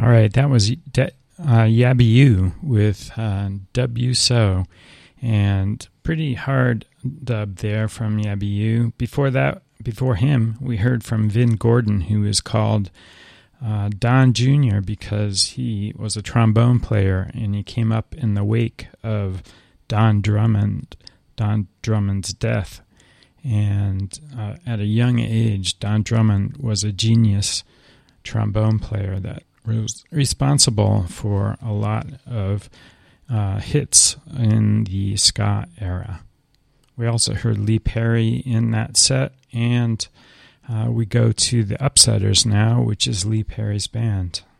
All right, that was Yabby U with W So, and pretty hard dub there from Yabby U. Before him, we heard from Vin Gordon, who is called Don Jr. because he was a trombone player, and he came up in the wake of Don Drummond's death. And at a young age, Don Drummond was a genius trombone player that was responsible for a lot of hits in the ska era. We also heard Lee Perry in that set, and we go to the Upsetters now, which is Lee Perry's band.